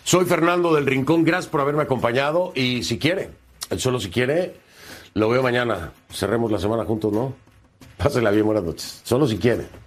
Soy Fernando del Rincón, gracias por haberme acompañado y si quiere, solo si quiere, lo veo mañana. Cerremos la semana juntos, ¿no? Pásela bien, buenas noches. Solo si quiere.